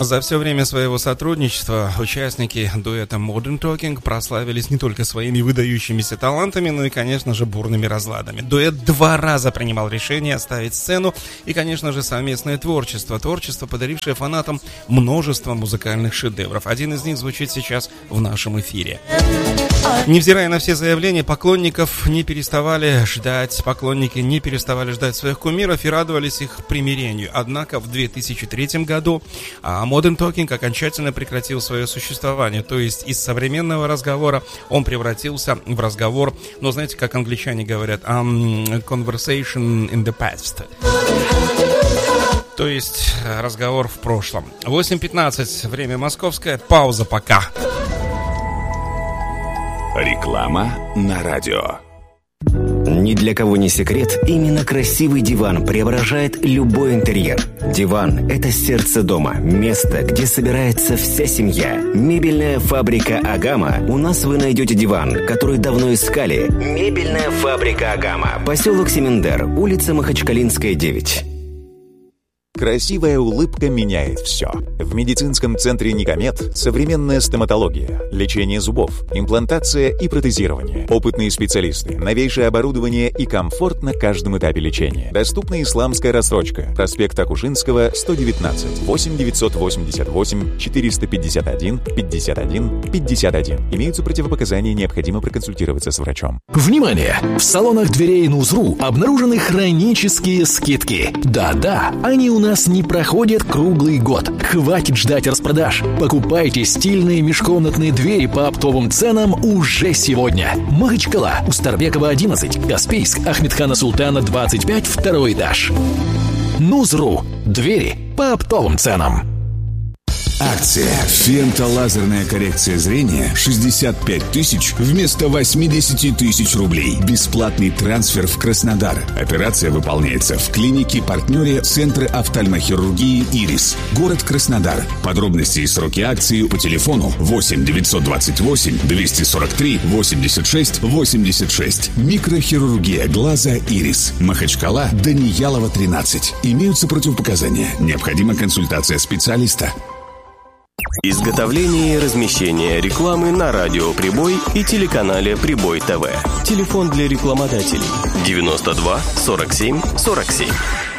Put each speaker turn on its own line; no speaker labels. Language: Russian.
За все время своего сотрудничества участники дуэта Modern Talking прославились не только своими выдающимися талантами, но и, конечно же, бурными разладами. Дуэт 2 раза принимал решение оставить сцену и, конечно же, совместное творчество, подарившее фанатам множество музыкальных шедевров. Один из них звучит сейчас в нашем эфире. Невзирая на все заявления, поклонники не переставали ждать своих кумиров и радовались их примирению. Однако в 2003 году Modern Talking окончательно прекратил свое существование, то есть из современного разговора он превратился в разговор, знаете, как англичане говорят, conversation in the past. То есть разговор в прошлом. 8:15, время московское, пауза пока.
Реклама на радио.
Ни для кого не секрет, именно красивый диван преображает любой интерьер. Диван – это сердце дома, место, где собирается вся семья. Мебельная фабрика «Агама». У нас вы найдете диван, который давно искали. Мебельная фабрика «Агама». Поселок Семендер, улица Махачкалинская, 9.
Красивая улыбка меняет все. В медицинском центре «Никомед» современная стоматология, лечение зубов, имплантация и протезирование. Опытные специалисты, новейшее оборудование и комфорт на каждом этапе лечения. Доступна исламская рассрочка. Проспект Акушинского, 119. 8 988 451 51 51. Имеются противопоказания, необходимо проконсультироваться с врачом.
Внимание! В салонах дверей Нузру обнаружены хронические скидки. Да-да, они у нас не проходят круглый год. Хватит ждать распродаж. Покупайте стильные межкомнатные двери по оптовым ценам уже сегодня. Махачкала, Устарбекова, 11, Каспийск, Ахмедхана Султана, 25, второй этаж. Нузру. Двери по оптовым ценам.
Акция «Фентолазерная коррекция зрения» 65 тысяч вместо 80 тысяч рублей. Бесплатный трансфер в Краснодар. Операция выполняется в клинике-партнере Центра офтальмохирургии «Ирис». Город Краснодар. Подробности и сроки акции по телефону 8 928 243 86 86. Микрохирургия глаза «Ирис». Махачкала, Даниялова, 13. Имеются противопоказания. Необходима консультация специалиста.
Изготовление и размещение рекламы на радио «Прибой» и телеканале «Прибой ТВ». Телефон для рекламодателей 92 47 47.